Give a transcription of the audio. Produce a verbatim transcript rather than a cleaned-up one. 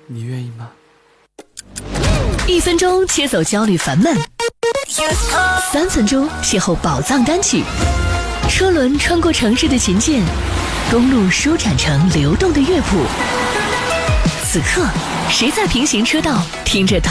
你愿意吗？ 一分钟切走焦虑烦闷，三分钟邂逅宝藏单曲。车轮穿过城市的琴键，公路舒展成流动的乐谱。此刻，谁在平行车道听着